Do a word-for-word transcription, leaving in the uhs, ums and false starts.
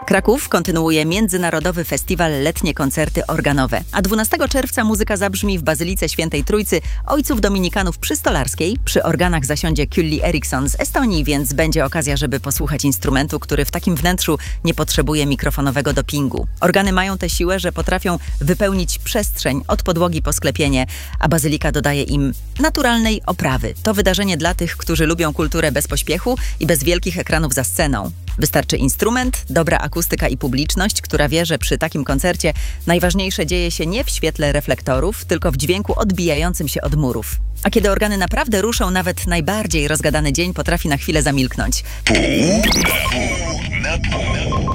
Kraków kontynuuje Międzynarodowy Festiwal Letnie Koncerty Organowe, a dwunastego czerwca muzyka zabrzmi w Bazylice Świętej Trójcy Ojców Dominikanów przy Stolarskiej. Przy organach zasiądzie Kulli Eriksson z Estonii, więc będzie okazja, żeby posłuchać instrumentu, który w takim wnętrzu nie potrzebuje mikrofonowego dopingu. Organy mają tę siłę, że potrafią wypełnić przestrzeń od podłogi po sklepienie, a Bazylika dodaje im naturalnej oprawy. To wydarzenie dla tych, którzy lubią kulturę bez pośpiechu i bez wielkich ekranów za sceną. Wystarczy instrument, dobra akustyka i publiczność, która wie, że przy takim koncercie najważniejsze dzieje się nie w świetle reflektorów, tylko w dźwięku odbijającym się od murów. A kiedy organy naprawdę ruszą, nawet najbardziej rozgadany dzień potrafi na chwilę zamilknąć. Pół na pół.